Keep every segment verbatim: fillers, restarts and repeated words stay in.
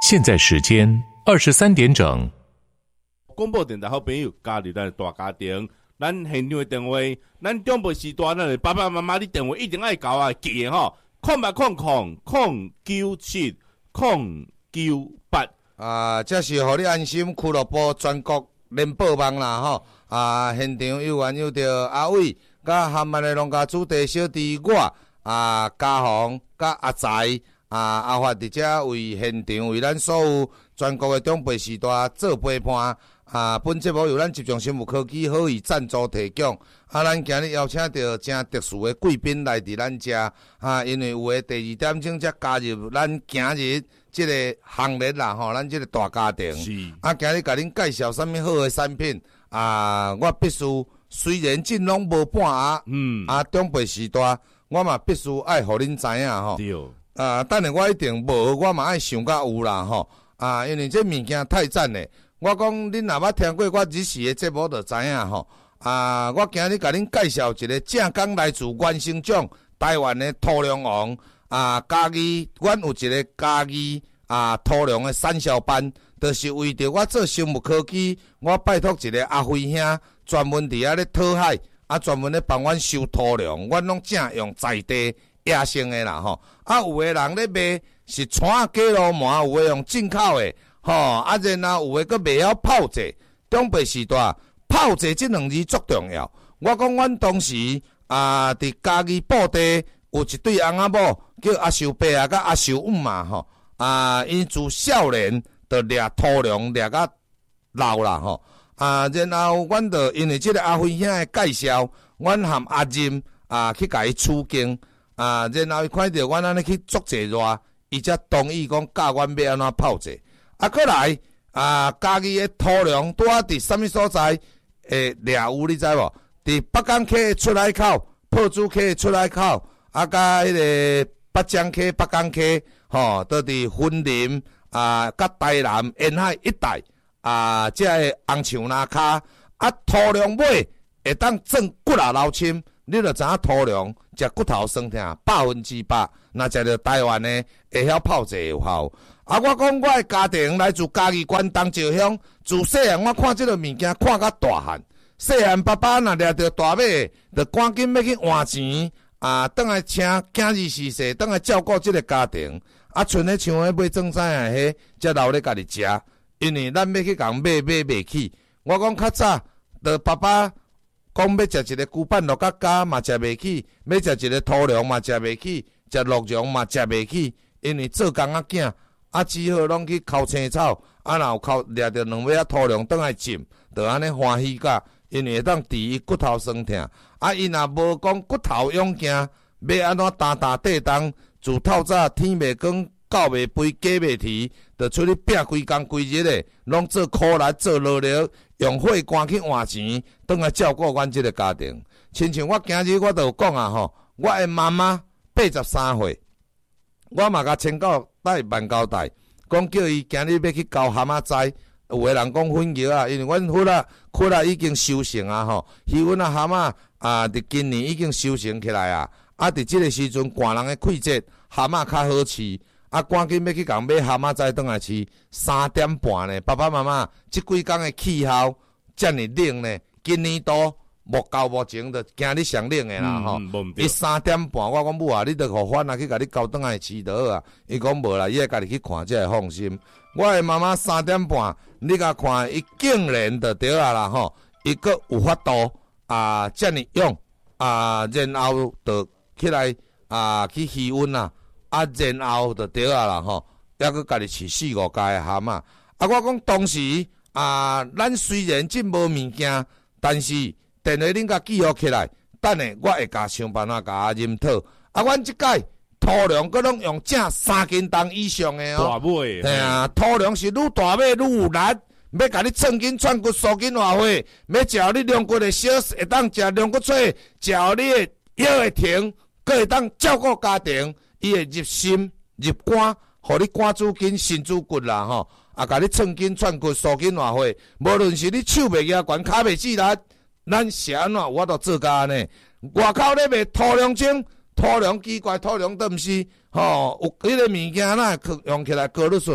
现在时间二十三点整。 广播电台好朋友加入咱的大家庭，咱现场的电话，咱中部时段咱的爸爸妈妈，你电话一定爱交啊，记的吼，空八空空空九七空九八啊，这是互你安心俱乐部全国联播网啦吼啊！现场有缘有着阿伟，甲含万的农家主题小弟我啊，嘉宏甲阿财啊，阿发伫遮为现场为咱所有全国的中部时段做陪伴。啊，本节目由咱集中生物科技好意赞助提供。啊，咱今日邀请到真特殊的贵宾来伫咱遮啊，因为有诶第二点钟才加入咱今日即个行列啦吼，咱即个大家庭。 是啊，今日甲恁介绍啥物好诶产品啊？我必须虽然真拢无半下，嗯，啊，中部时段我嘛必须爱互恁知影吼。 对。 啊，等下我一定无，我嘛爱想甲有啦吼。啊，因为这物件太赞咧。我讲，恁若捌听过我日时的节目，就知影吼。啊，我今日甲恁介绍一个正港来自原生种台湾的土壤王啊，嘉义，阮有一个嘉义啊土壤的产销班，就是为着我做生物科技，我拜托一个阿辉兄，专门伫遐咧讨海，啊，专门咧帮阮收土壤，阮拢正用在地野生的啦吼。啊，有的人咧卖是川鸡肉麻，有的用进口的。吼、哦，啊，然后有诶，佫袂晓泡制，中北时代泡制即两字足重要。我讲，阮当时啊，伫嘉义布地有一对翁仔某叫阿秀伯啊，甲阿秀姆嘛，吼啊，因自少年就掠土壤掠甲老啦，吼啊，然后阮就因为即个阿辉兄诶介绍，阮含阿任啊去甲伊取经啊，然后伊看到阮安尼去做济热，伊才同意讲教阮要安怎泡制。啊，过来啊！嘉义的土壤拄啊伫啥物所在？诶，掠有你知无？伫北港溪的出海口、破竹溪的出海口，啊，甲迄个北江溪、北港溪，吼，都伫云林啊，甲台南沿海一带啊，即个红树林骹啊，土壤尾会当种骨啊流深，你著知影土壤食骨头酸痛，百分之百。若食着台湾的，会晓泡制有效。啊，我讲我的家庭来自嘉义县东石乡，自细汉我看即个物件看甲大汉。细汉爸爸若掠着大马，就赶紧要去换钱啊，倒来请囝儿逝世，倒来照顾即个家庭。啊，剩咧像迄买装菜啊，迄才留咧家己食，因为咱要去共买买袂起。我讲较早，着爸爸讲要食一个牛板肉甲鸭嘛食袂起，要食一个土壤嘛食袂起。食鹿茸嘛食袂起，因为做工仔囝啊，只好拢去抠青草，啊，然后抠掠着两尾仔土壤倒来浸，就安尼欢喜甲，因为会当治伊骨头酸痛。啊，伊若无讲骨头勇健，要安怎担担地当，自透早天未光，狗未肥，鸡未啼，就出去拼规工规日的，拢做苦力做劳力，用血汗去换钱，倒来照顾阮即个家庭。亲像我今日我就讲啊吼，我的妈妈。八十三岁，我嘛甲千交代万交代，讲叫伊今日要去交蛤蟆斋。有个人讲粉叶啊，因为阮粉啊、窟啊已经收成啊吼，鱼粉啊、蛤蟆啊，伫今年已经收成起来啊。啊，伫即个时阵，寒人的季节，蛤蟆较好吃。啊，赶紧要去共买蛤蟆斋倒来吃，三点半呢。爸爸妈妈，即几工的气候遮尔冷呢，今年度。目交目前就今日上冷的啦吼，伊、嗯、三点半，我讲母啊，你着互反啊去甲你交倒来饲倒啊。伊讲无啦，伊会家己去看，才会放心。我的妈妈三点半，你甲看，伊竟然就对啊啦吼，伊阁有法度啊，遮尔用啊，然后就起来啊去气温啦，啊然后就对啊啦吼，抑阁家己饲四五家的蛤蟆。啊，我讲当时啊，咱虽然真无物件，但是。电话恁甲记录起来，等下我会甲想办法甲阿认讨。啊，阮即届土壤佫拢用正三斤重以上的哦。 大尾。 嘿啊，土壤是愈大尾愈有力，要甲你寸筋串骨、缩筋活血，要食你两骨的小，会当食两骨脆，食你的腰会停，佫会当照顾家庭，伊会入心入肝，互你肝子筋、肾子骨啦吼，啊，甲你寸筋串骨、缩筋活血，无论是你手袂举悬、骹袂止力。咱是安怎我都做甲呢？外口咧卖土壤精，土壤奇怪，土壤都毋是吼、哦，有迄个物件呐，用起来高率顺，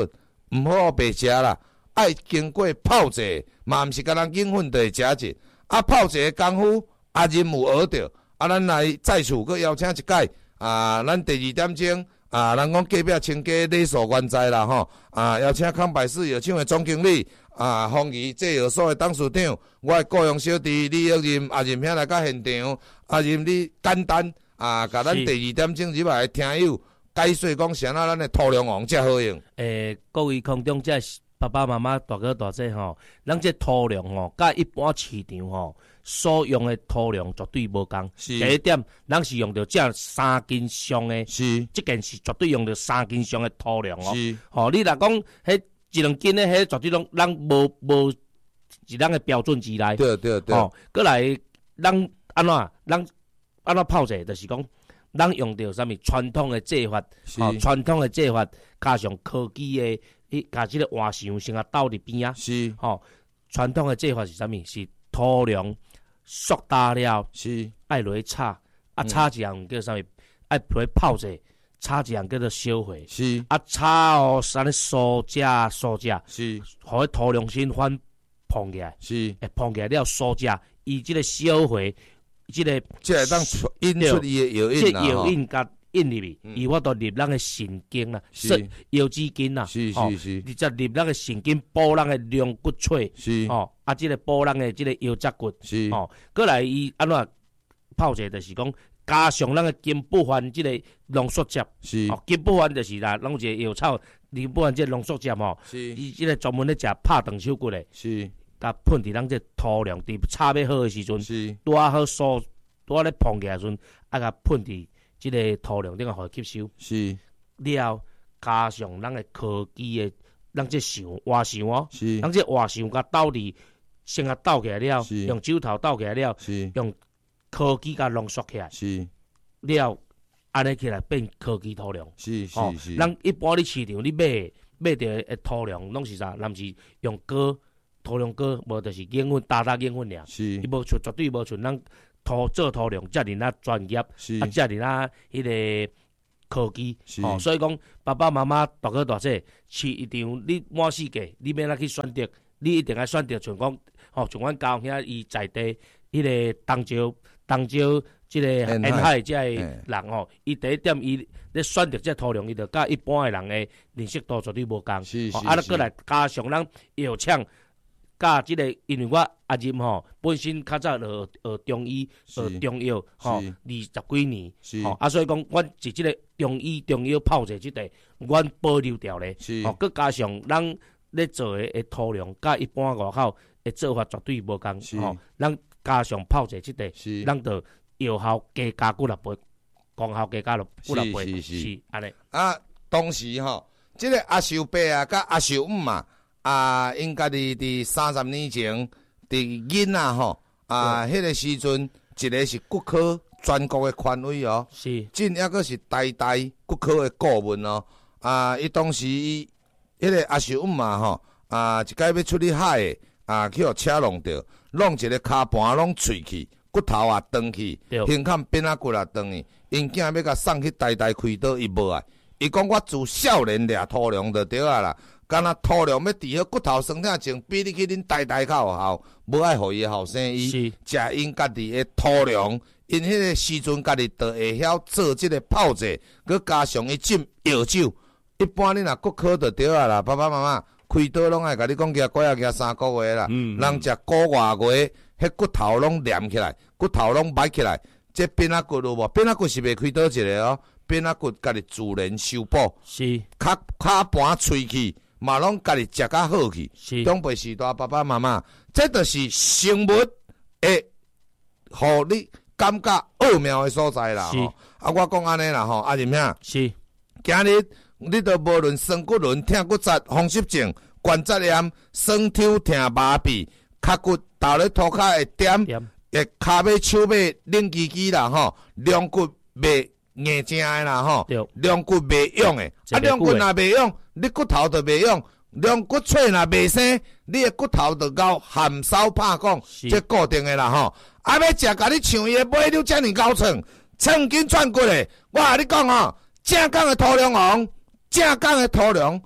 毋好白食啦，爱经过泡制，嘛毋是甲咱硬粉就会食者。啊，泡制的功夫，阿仁有学着，啊，咱来再次搁邀请一届，啊，咱第二点钟，啊，咱讲隔壁清家礼所原在啦吼，啊，邀请康百事药厂的总经理，啊，丰益制药所的董事长，我的雇佣小弟李玉仁阿仁兄来到现场，阿仁你简单啊，甲咱第二点钟入来的听友解说讲，啥啊，咱的土壤王遮好用。 诶，各位空中遮爸爸妈妈、大哥大姐吼，咱这土壤吼，甲一般市场吼所用的土壤绝对无共。第一点，咱是用到这三斤上的， 是， 这件是绝对用到三斤上的土壤哦。 是， 吼，你若讲迄一两斤的，迄绝对拢咱无无是咱的标准之内。 对对对。 吼，过来咱安怎，咱安怎泡者，就是讲。咱用到啥物传统的制法，吼传统的制法加上科技的，伊甲即个换箱先啊倒伫边啊， 是， 吼传统的制法是啥物？是土壤塑大了， 是， 爱落去炒，啊炒一样叫啥物？爱落去泡者，炒一样叫做烧火， 是， 啊炒哦，啥物酥食酥食， 是， 互迄土壤先翻膨起来， 是， 会膨起来了酥食，伊即个烧火。即个即个当引出伊的药引啦，即药引甲引入去，伊我都入咱的神经啦，是腰子筋啦， 是是是， 你则入咱的神经，补咱的龙骨髓， 是哦，啊，即个补咱的即个腰脊骨， 是哦，过来伊安怎泡者，就是讲加上咱的金不换即个浓缩汁， 是， 哦，金不换就是啦，拢一个药草，金不换即个浓缩汁吼， 是， 伊即个专门咧食拍长手骨的， 是。 甲喷伫咱这土壤，伫炒要好诶时阵， 是拄啊好酥，拄啊咧膨起来时阵，啊甲喷伫即个土壤顶个，互伊吸收。 是了，加上咱诶科技诶，咱这箱换箱哦， 是， 咱这换箱甲倒伫，先甲倒起来了， 是， 用手头倒起来了， 是， 用科技甲浓缩起来， 是， 了，安尼起来变科技土壤。 是是哦、 是。 咱一般你市场你买买着诶土壤拢是啥？咱是用膏。土壤膏无就是硬粉，打打硬粉尔，伊无像绝对无像咱土做土壤遮尔啊专业，啊遮尔啊迄个科技，哦，所以讲爸爸妈妈大哥大姐，市场你满世界，你免哪去选择，你一定要选择像讲，吼，像阮高兄伊在地迄个东石东石即个沿海即个人吼，伊第一点伊咧选择即土壤，伊就甲一般诶人诶认识度绝对无共，哦，啊，过来加上咱药厂。甲即、這个，因为我阿仁吼本身较早学学中医、学中药吼，二十几年，吼啊，所以讲，阮是即个中医、中药泡者即个，阮保留掉咧，吼，佮加上咱咧做诶诶土壤，甲一般外口诶做法绝对无共，吼，咱加上泡者即个，咱就药效加加几落倍，功效加加落几落倍，是安尼。 啊，当时吼，即、這个阿寿伯啊，甲阿寿姆啊。啊，因家己伫三十年前，伫囡仔吼，啊，迄、那个时阵，一个是骨科全国的权威哦， 是， 真抑个是台大骨科的顾问哦，啊，伊当时伊迄个阿寿姆嘛吼，啊，一摆要出去海的，啊，去互车弄着，弄一个骹盘拢碎去，骨头也断去，胸坎变啊骨也断去，因囝要甲送去台大开刀，伊无爱，伊讲我自少年掠土壤就对啊啦。敢若土壤要治好骨头酸痛症，比你去恁台大较有效，无爱互伊后生伊食因家己的土壤，因迄个时阵家己就会晓做即个泡者，佮加上伊浸药酒。一般你若骨科就对啊啦，爸爸妈妈开刀拢爱甲你讲，加几啊加三个月啦，嗯、人食个外月，迄骨头拢连起来，骨头拢摆起来，这变啊骨有无？变啊骨是袂开刀一个哦，变啊骨家己自然修补， 是骹骹盘吹去。嘛拢家己食较好去，长辈时代爸爸妈妈，这就是生物会互你感觉奥妙的所在啦。吼，啊，我讲安尼啦，吼，阿仁兄， 是， 今日你都无论酸骨轮、疼骨折、风湿症、关节炎、酸痛、疼麻痹、脚骨倒咧涂骹会点，会骹尾、手尾冷叽叽啦，吼，两骨袂硬正的啦，吼，两骨袂用的，啊，两骨若袂用。你骨头就袂用，两骨髓若袂生，你的骨头就高含梢拍讲，这固定的啦吼。啊，要食甲你像伊的尾溜遮尔高寸，寸筋串骨的，我甲你讲吼，正港的土壤王，正港的土壤，体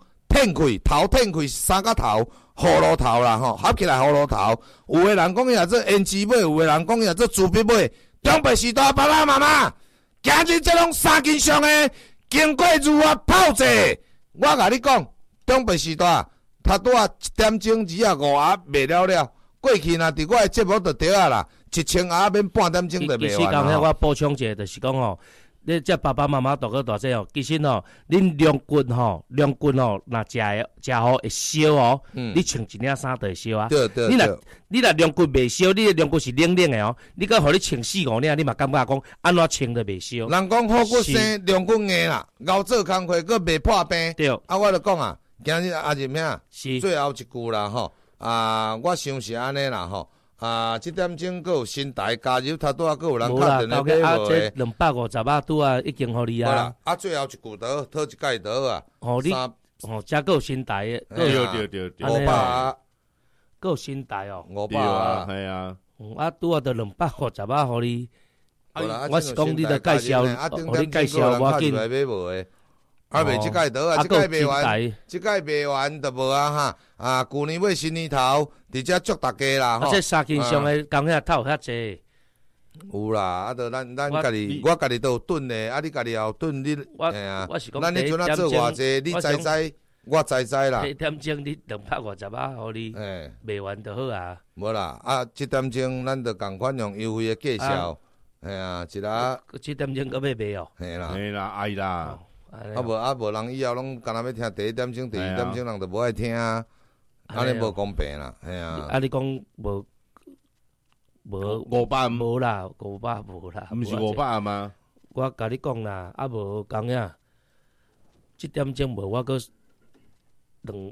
텐开头텐开三个头，葫芦头啦吼，合起来葫芦头。有诶人讲伊也做胭脂尾，有诶人讲伊也做猪鼻尾。中北时代爸爸妈妈，今日这拢三斤上诶，经过如何炮制？我甲你讲，中北时代他拄啊一点钟二啊五盒卖了了。过去若伫我诶节目就对啊啦，一千盒免半点钟就卖完啦。其实刚才我补充一下，就是讲吼。你这爸爸妈妈大哥大姐哦，其实哦，恁两骨吼，两骨哦，若食诶食好会烧哦，嗯、你穿一领衫就会烧啊。 对对你若你若两骨袂烧，你诶两骨是冷冷诶哦，你搁互你穿四五领，你嘛感觉讲安怎穿都袂烧。 人讲好骨生，两骨硬啦，熬做工课搁袂破病。 对， 啊，我就讲啊，今日阿仁兄， 是最后一句啦吼，啊，我想是安尼啦吼。啊，即点钟阁有新台加入，他拄啊阁有人敲电话买无啊，这两百五十啊，拄啊已经互你啊。 好啦，啊，最后一句倒讨一届倒啊。 哦，你哦，遮阁有新台诶， 对对对对， 五百啊， 阁有新台哦， 五百啊， 系啊。 啊，拄啊，着两百五十啊，互你。我是讲你着介绍，互你介绍我紧。 啊，卖即届倒啊，即届卖完，即届卖完就无啊哈。啊，旧年尾新年头，伫遮祝大家啦吼。啊，这三斤上诶工遐透遐济。 有啦，啊，着咱咱家己，我家己都有炖诶，啊，你家己也有炖，你哎呀，咱迄阵啊做偌济，你知知，我知知啦。 一点钟你两百五十啊，互你卖完就好啊。 无啦，啊，即点钟咱着共款用优惠诶介绍，哎呀，一啦。 即点钟搁要卖哦。 嘿啦， 嘿啦，爱啦。 啊无啊无人以后拢干那要听第一点钟、第二点钟，人就无爱听啊，安尼无公平啦，系啊。 啊，你讲无无五百无啦，五百无啦， 毋是五百吗？ 我甲你讲啦，啊无讲呀，即点钟无我搁两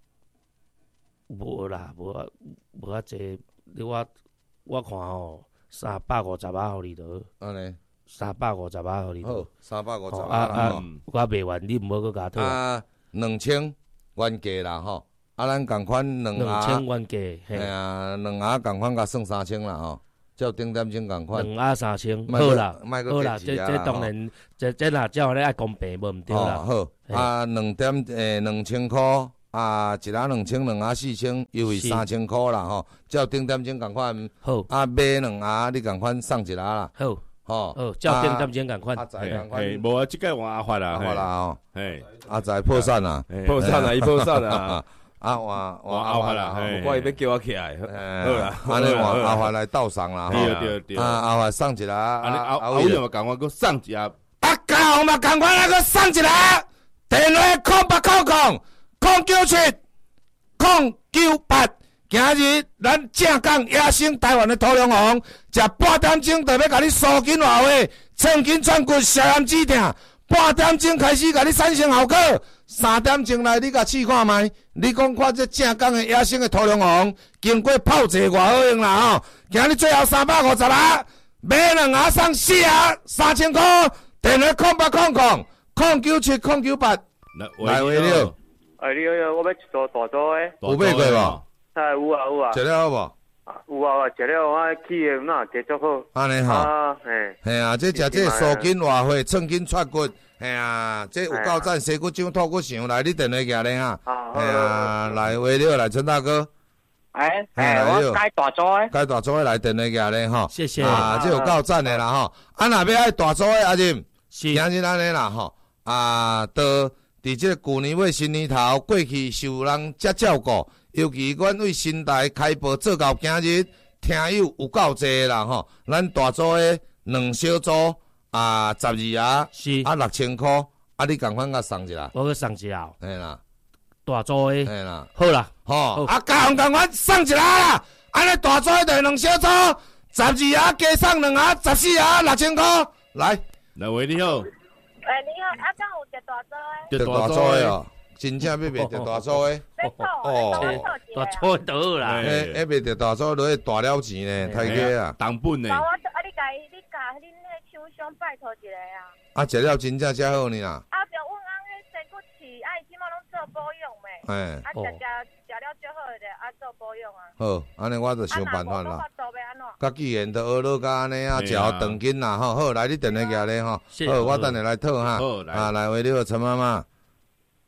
无啦，无无啊济，你我我看吼，三百五十啊，互你得。 安尼。 三百五十啊，互你好，三百五十啊啊！我卖完，你毋好搁加讨啊。两千原价啦吼，啊，咱共款两两千原价， 嘿啊，两盒共款甲算三千啦吼，照顶点钟共款。 两盒三千，好啦，好啦，这这当然，这这若照咧爱公平，无毋对啦。 好，啊，两点诶两千箍。啊，一盒两千，两盒四千，优惠三千箍啦吼，照顶点钟共款。 好， 啊，买两盒你共款送一盒啦。 好。 吼， 哦，照定点钟共款， 阿仔共款， 无啊，即个换阿发啦， 阿发啦吼， 嘿， 阿仔破产啦， 破产啦，伊破产啦， 啊换换阿发啦， 我伊要叫我起来， 好啦，安尼换阿发来斗送啦， 对对对， 啊阿发送一个， 安尼阿阿伟嘛共我搁送一盒， 啊家嘛共款那个送一个，电话空八空空空九七空九八。今日咱正港野生台湾的土壤王，食半点钟就要甲你收紧话话，千斤串骨消炎止痛，半点钟开始甲你产生效果，三点钟来你甲试看卖。你讲看这正港的野生的土壤王，经过炮制偌好用啦吼！今日最后三百五十啊，买两盒送四盒，三千块。电话空八空空空九七空九八，来回了。 哎，你好，我要一座大座诶。 有买过无？ 哎，有啊有啊， 食了好无？ 有啊，我食了，我起诶那加足好。 安尼吼， 啊，嘿， 嘿啊，这食这素筋活血、寸筋串骨，嘿啊，这有够赞，西骨掌、兔骨肠，来你电话举咧哈。嘿啊，来话了，来陈大哥。 哎，哎，我改大座诶， 改大座诶，来电话举咧吼。 谢谢。 啊，这有够赞诶啦吼。啊，若要爱大座诶，阿任， 是， 今日安尼啦吼。啊，到伫这旧年尾新年头过去受人遮照顾。尤其阮为新台开播做到今日，听友有够济啦吼！咱大组诶两小组啊，十二盒， 是啊六千箍，啊你共款甲送一下， 我去送一下， 嘿啦， 大组诶， 嘿啦， 好啦， 吼，啊加共共款送一下啦，安尼大组诶就两小组，十二盒加送两盒，十四盒六千箍，来， 来喂你好， 哎你好，啊敢有一大组诶？ 一大组诶哦。真正要卖着大组诶， 哦， 大组倒啦， 诶，要卖着大组，落去大了钱呢，太假啊， 当本呢。 我啊，你甲你甲恁迄厂商拜托一下啊。 啊，食了真正才好呢啦。 啊，着阮翁迄生骨刺，啊，伊即马拢做保养咩？ 哎， 啊，食食食了足好诶，啊，做保养啊。 好，安尼我着想办法啦。 啊，那无要安怎？ 甲既然都学落甲安尼啊，食好长筋啦吼，好，来你电话举咧吼，好，我等下来讨哈，啊，来为你陈妈妈。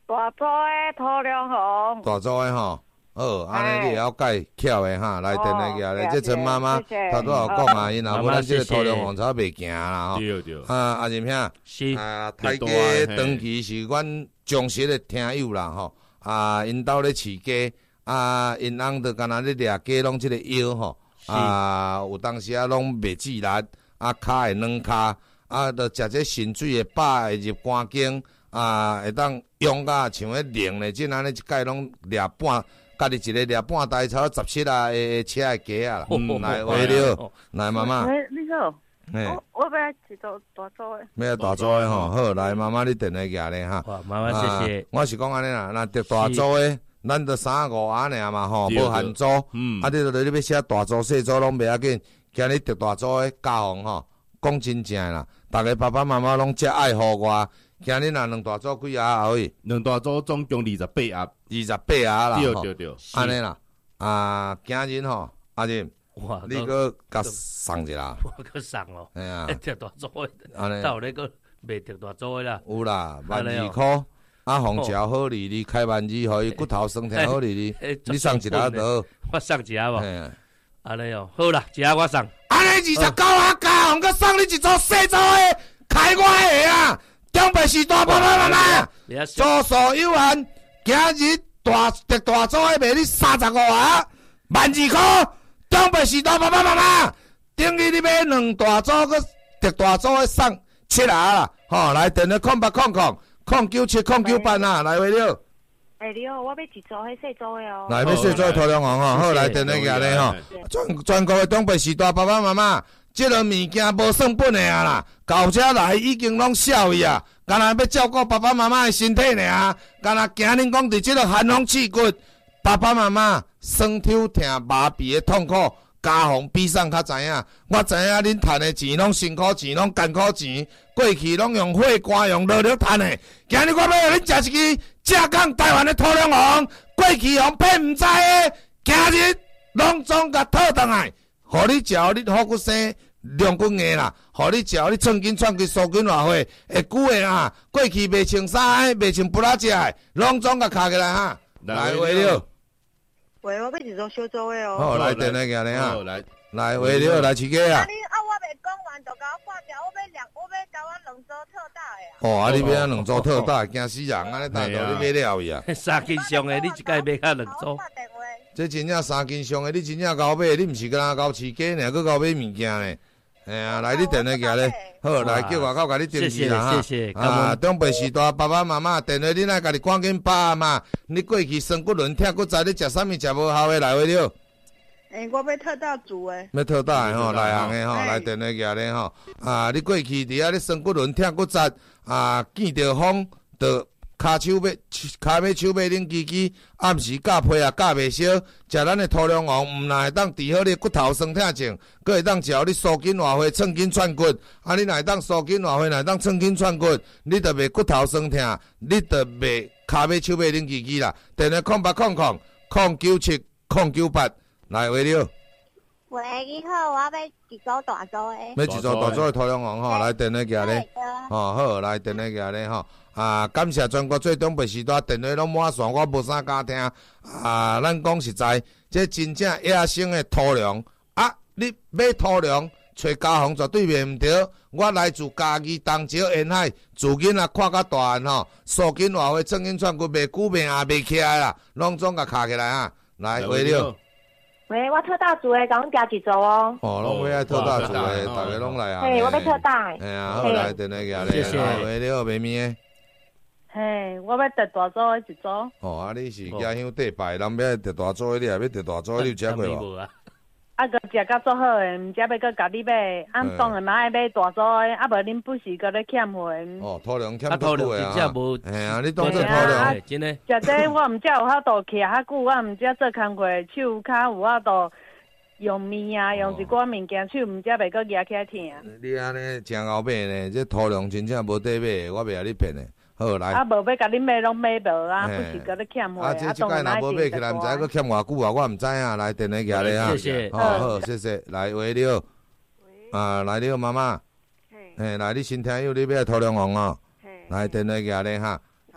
大组的涂良红。 大组的吼。好，安尼你会晓解巧的哈，来电话举咧，这陈妈妈头拄有讲啊，因若无咱即个涂龙王草袂行啦吼。 对对。 啊，阿仁兄， 是啊，大家长期是阮忠实的听友啦吼。啊，因兜咧饲鸡，啊，因翁着干那咧掠鸡，拢即个药吼。啊，有当时啊，拢袂止力，啊，骹会软骹，啊，着食这神水的饱会入肝经，啊，会当用甲像迄灵的，即安尼一摆拢掠半。家己一个掠半台超十七啊的车的鸡啊，来喂了，来妈妈。 喂，你好。我我要一组大组的。 要大组的吼，好，来妈妈你电话举咧哈。 妈妈谢谢。 我是讲安尼啦，那得大组的，咱得三五啊尔嘛吼，无限组。嗯。啊，你着你要写大组细组拢袂要紧，今日得大组的家红吼，讲真正啦，逐个爸爸妈妈拢遮爱护我。今日若两大组几盒而已， 两大组总共二十八盒， 二十八盒啦。 对对对， 安尼啦，啊，今日吼，阿仁，你搁甲送一啦， 我搁送哦， 哎呀， 特大组的，安尼，到咧搁卖特大组的啦， 有啦，万二箍，啊，红桥好利利，开万二，互伊骨头酸疼好利利，你送一盒倒， 我送一盒无，安尼哦，好啦，一盒我送， 安尼二十九盒加红，搁送你一组细组的，开我的啊！中北市大爸爸妈妈，住宿有限，今日大特大组的卖你三十五盒，万二块。中北市大爸爸妈妈，等于你买两大组个特大组的送七盒啦，吼，来电话空八空空空九七空九八啊，来喂了。 哎，你好，我要一组迄细组的哦。 来，要细组的涂亮红吼，好，来电话举咧吼，全全国的中北市大爸爸妈妈。即个物件无算本的啊啦，到遮来已经拢少去啊，干那要照顾爸爸妈妈的身体尔，干那惊恁讲伫即个寒风刺骨，爸爸妈妈酸抽疼麻痹的痛苦，家红比上较知影。我知影恁赚的钱拢辛苦钱，拢艰苦钱，过去拢用火干用热力赚的。今日我要互恁食一支正港台湾的土龙王，过去用骗唔知的，今日拢总甲讨倒来。互你食，你好骨生亮骨硬啦；互你食，你寸筋串骨酥筋偌会会久的啊。过去袂穿衫的，袂穿布拉食的，拢总甲卡起来哈。来喂了， 喂，我要一组小组的哦。 好，来电话举咧哈。来，来喂了，来饲鸡啊。 啊，你啊，我未讲完就甲我挂掉，我要两，我要甲我两组特大的啊。 哦，啊，你买啊两组特大，惊死人！安尼大道你买了伊啊。 三斤上的，你一届买较两组。 这真正三斤上的，你真正交买，你毋是敢若交饲鸡呢，搁交买物件呢。哎呀，来你电话举咧，好，来叫外口甲你登记啦哈。谢谢，啊，中北市大爸爸妈妈，电话你爱家己赶紧打嘛。你过去酸骨轮疼骨仔，你食啥物食无效的来喂了。 诶，我要特大组诶。 要特大的吼，内行的吼，来电话举咧吼。啊，你过去伫遐咧酸骨轮疼骨仔，啊，见着风着。骹手要骹要手要拎机机，暗时夹皮也夹袂烧，食咱的土龙王，毋但会当治好你骨头酸疼症，佫会当治好你酥筋活血、寸筋串骨。啊，你若会当酥筋活血，若会当寸筋串骨，你着袂骨头酸疼，你着袂骹要手要拎机机啦。电话空八空空空九七空九八，来喂了。 喂，你好，我要一组大组的。 要一组大组的土龙王吼，来电话举咧。吼好，来电话举咧吼。啊，感谢全国最东北时代电话拢满线，我无啥敢听。啊，咱讲实在，这真正野生的土粮啊！你买土粮，找家红绝对袂毋对。我来自嘉义东石沿海，自囡仔看到大汉吼，酥筋活血、寸筋串骨，袂久袂也袂起来啦，拢总甲卡起来啊！来，喂了。 喂，我特大组的，甲阮加一组哦。 哦，拢要爱特大组的，大家拢来啊。 嘿，我要特大。 哎呀，好来，电话举咧。谢谢。喂了，妹妹。 嘿，我要特大组的一组。 哦，啊，你是家乡地拜，人要特大组的，你也要特大组的，你有食过无？ 啊，个食甲足好诶，毋则要搁甲你买，啊，当然嘛爱买大组诶，啊，无恁不是搁咧欠货。 哦，土粮欠土粮真正无， 哎呀，你当做土粮， 真诶。 食这我毋则有法度徛较久，我毋则做工课，手骹有法度用面啊，用一寡物件，手毋则袂搁举起来疼。 你安尼真后买呢？这土粮真正无得买，我袂甲你骗的。好来。 啊，无要甲你买拢买无啊，不是搁咧欠货。 啊，这即摆若无买起来，毋知搁欠偌久啊，我毋知影。来电话举咧啊。 谢谢。 好好，谢谢。来喂了。啊，来了妈妈。嘿。来，你新听友，你要土粮王哦。来电话举咧哈。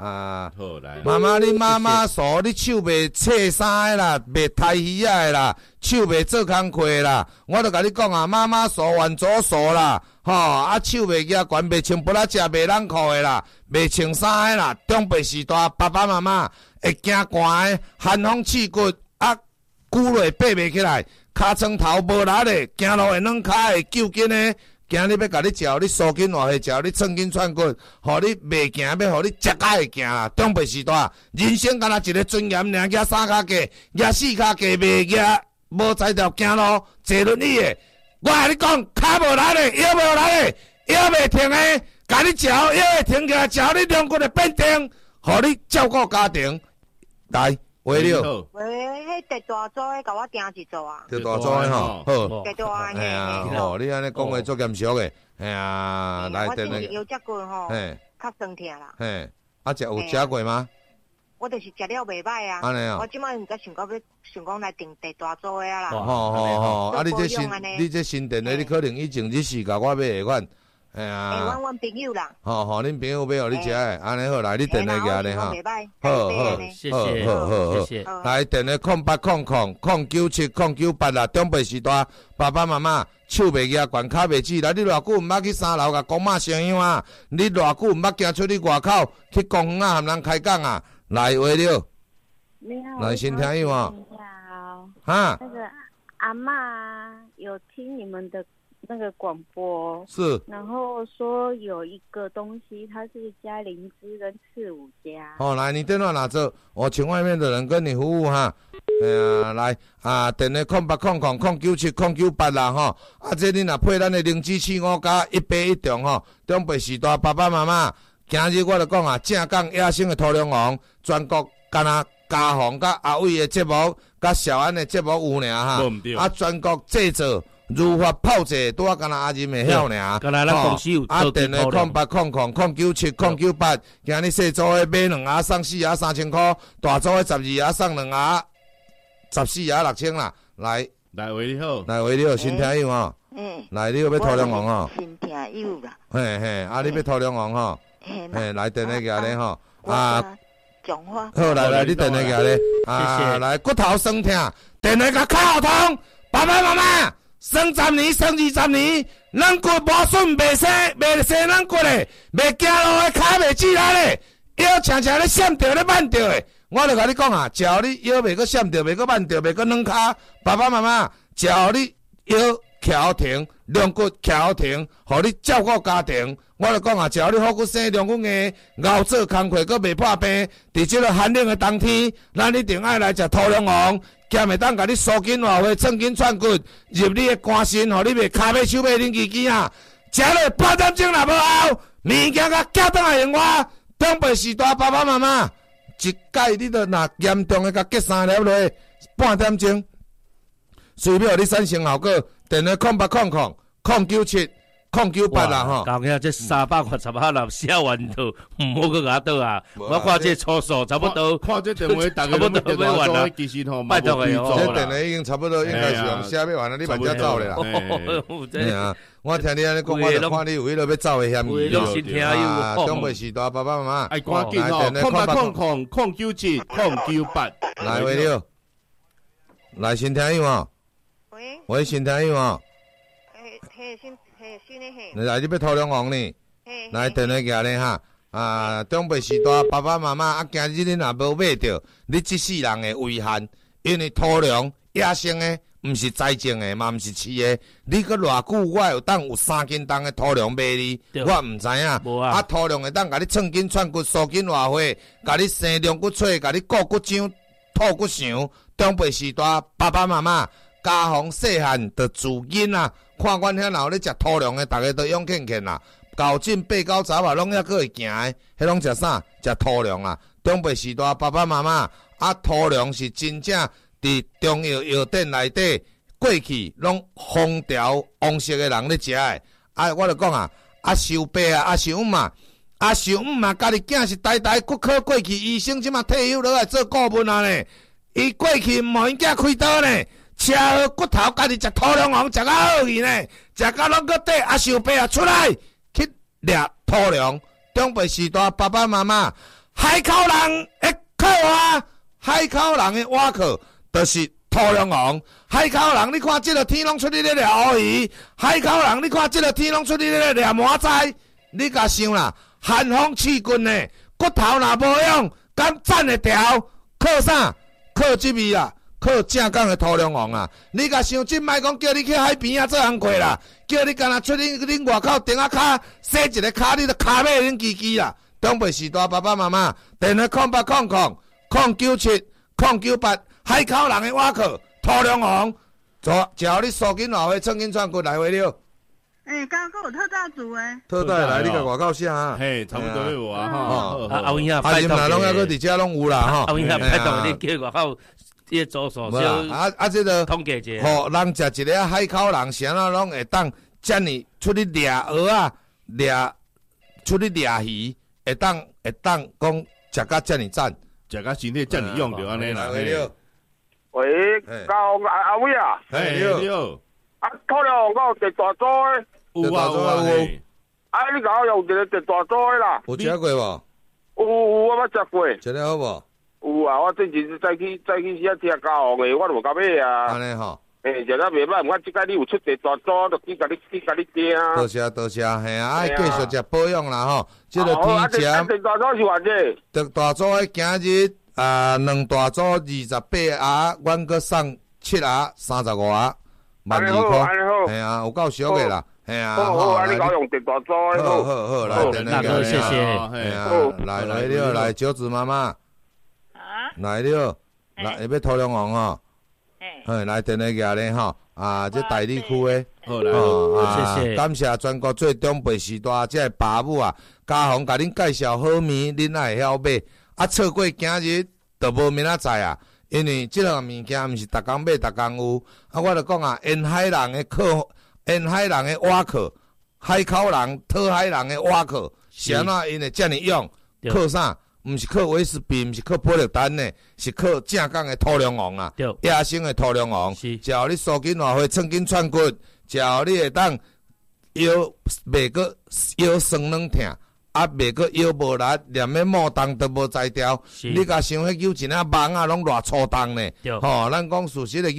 啊， 好来， 妈妈你妈妈说你手袂切衫的啦，袂抬鱼仔的啦，手袂做工课的啦，我都甲你讲啊，妈妈说完左手啦，吼、哦、啊手袂举悬，袂穿布拉只，袂冷裤的啦，袂穿衫的啦，长辈时代爸爸妈妈会惊寒的，寒风刺骨啊，久落爬袂起来，骹床头无力的，行路会软骹会揪筋的。今日要甲你照，你缩筋活血照，你寸筋串骨，互你袂行，要互你食甲会行啦。长辈时代，人生敢若一个尊严，尔举三脚架，举四脚架袂举，无才调行路，坐轮椅的。我甲你讲，骹无力的，腰无力的，腰袂停的，甲你照，腰会停起来，照你两骨会变停，互你照顾家庭。来，喂了。 喂，迄地大组的，甲我订一组啊。 地大组的吼，好。 地大的。 哎呀，吼，你安尼讲话足严肃的，哎呀，来等下。 我就是腰脊骨吼，较酸痛啦。 嘿，啊，食有食过吗？ 我就是食了袂歹啊。 安尼啊。 我即摆毋知想讲要想讲来订地大组的啊啦。 吼吼吼，啊，你这新你这新订的，你可能以前日时甲我买的款。哎呀， 阮阮朋友啦， 吼吼，恁朋友买互你食的，安尼好，来你电话给安尼哈， 好好， 谢谢， 好好谢谢， 来电话空八空空空九七空九八啦，长辈时代，爸爸妈妈手袂举，悬骹袂止，来你偌久毋捌去三楼甲公妈相样啊？你偌久毋捌行出去外口去公园啊，含人开讲啊？来话了， 你好， 来先听一话， 你好， 哈， 那个阿嬷有听你们的。那个广播是，然后说有一个东西，它是加灵芝跟刺五加。 好、哦，来，你电话拿着，我请外面的人跟你服务哈。哎呀，来啊，电话空八空空空九七空九八啦吼。啊，这你若配咱的灵芝四五加一杯一中吼，长辈时代爸爸妈妈，今日我就讲啊，正港野生的土壤王，全国干那家访甲阿伟的节目，甲小安的节目有尔哈。啊，全国制作。如法炮制，拄啊，敢若阿仁会晓尔。 敢若咱公司有啊，电话空八空空空九七空九八，今日细组的买两盒送四盒三千块，大组的十二盒送两盒十四盒六千啦。来， 来喂你好， 来喂你好，新听友吼。嗯。来，你要要土壤王吼。 新听友啦。 嘿嘿，啊，你要土壤王吼。嘿，来电话给你吼。啊。 讲话。 好，来来，你电话给你。啊，来骨头酸痛，电话甲卡通，爸爸妈妈。生十年，生二十年，咱骨无损，袂生，袂生咱骨嘞，袂行路的，骹袂止力嘞，腰常常咧闪着咧慢着的。我就甲你讲啊，只要你腰袂搁闪着，袂搁慢着，袂搁软骹，爸爸妈妈，只要你腰翘停，两骨翘停，互你照顾家庭。我就讲啊，只要你好骨生，两骨硬，熬做工课，搁袂破病。伫即个寒冷的冬天，咱一定爱来食土壤王。兼会当甲你缩筋活血、寸筋串骨，入你的肝肾，互你袂骹尾手尾恁叽叽啊！食了半点钟若无效，物件甲寄倒来用我。长辈时代爸爸妈妈，一届你都若严重的甲结三粒落，半点钟，随便互你产生效果。电话空八空空空九七。空九八啦吼， 讲遐这三百块十八粒写完头，唔好去甲倒啊！我看这粗数差不多， 看这电话大概差不多要完了，其实吼， 拜托哦， 这电话已经差不多应该是用写要完了，你慢点走咧啦。哎呀，我听你安尼讲，我就看你有迄落要走的嫌疑啊！长辈时代爸爸妈妈， 哎，赶紧哦，空八空空空九七空九八， 来喂了，来先听友啊，喂，喂，先听友啊， 嘿，嘿，先。 你来你要土壤王呢？来电话给你哈啊！长辈时代爸爸妈妈啊，今日你若无买着，你这世人的遗憾，因为土壤野生的，毋是栽种的，嘛毋是饲的。你搁偌久，我有当有三斤重的土壤卖你，我毋知影。啊，土壤会当甲你寸筋串骨、缩筋活血，甲你生龙骨髓，甲你固骨浆、吐骨肠。长辈时代爸爸妈妈。家防细汉着自囡啊，看阮遐老咧食土壤的，逐个都勇健健啦。高进八九查某拢还佫会行的，迄拢食啥？食土壤啊！长辈时代爸爸妈妈啊，土壤是真正伫中药药店内底过去拢封条王室的人咧食的。啊，我著讲啊，啊寿伯啊，啊寿姆啊，啊寿姆啊，家己囝是代代骨科过去医生，即马退休落来做顾问啊呢。伊过去毋互因囝开刀呢。吃好骨头，家己食土壤王，食到好去呢，食到拢个底，阿寿伯啊出来去掠土壤。长辈时代爸爸妈妈海口人的靠啊，海口人的碗靠，就是土龙王。海口人，你看即个天拢出去咧掠乌鱼，海口人，你看即个天拢出去咧掠麻仔，你甲想啦，寒风刺骨呢，骨头若无用，敢斩会条？靠啥？靠即味啊！靠正港的土龙王啊！你甲想，即摆讲叫你去海边啊做工课啦，叫你干那出恁恁外口顶啊骹洗一个骹，你都骹尾恁叽叽啦。东北时代爸爸妈妈，电话空八空空空九七空九八，海口人的瓦靠土龙王，走，只要你收紧话话，趁紧转过来回了。 诶，刚刚有特大组诶， 特大来，你甲外口写啊？ 嘿，差不多有啊哈。阿文兄， 阿金嘛，拢还搁伫遮拢有啦哈。 阿文兄，拜托你叫外口。这做所小啊啊！这个统计者， 吼，人食一个海口人，啥啊拢会当遮尔出去掠蚵啊，掠出去掠鱼，会当会当讲食甲遮尔赞， 食甲身体遮尔用着安尼啦。 喂，高阿阿伟啊， 嘿，你好， 啊，土龙我有地大组诶， 有啊有啊， 啊，你甲我用一个地大组诶啦， 有食过无？ 有有，我捌食过， 食了好无？ 有啊，我之前再去再去遐听教学的，我都无甲买啊。 安尼吼， 诶，食了袂歹，毋过即摆你有出地大组，就去甲你去甲你订。 多谢多谢，嘿啊，爱继续食保养啦吼。即个天食。 啊，地大组是偌济？ 地大组诶，今日啊，两大组二十八盒，阮阁送七盒，三十五盒，万二块。嘿啊，有够俗诶啦。嘿啊， 好好，啊，你搞用地大组。 好好好，来， 大哥谢谢。 嘿啊，来来了，来九子妈妈。来了，来要土龙王吼，嘿，来电话举咧吼，啊，这大理区诶， 好来， 谢谢，感谢全国最中北时代这爸母啊，家宏甲恁介绍好物，恁也会晓买，啊，错过今日就无明仔载啊，因为即项物件毋是逐工买逐工有，啊，我著讲啊，沿海人诶靠，沿海人诶瓦靠，海口人、讨海人诶瓦靠，是安怎因会遮尔用？靠啥？毋是靠威士忌，毋是靠保利丹呢，是靠正港的土龙王啊，野生的土龙王。只要你收紧话话，寸筋串骨，只要你会当腰袂个腰酸软痛，啊袂个腰无力，连咧毛动都无才调。你甲想迄有一领网啊，拢偌粗重呢？吼，咱讲事实的。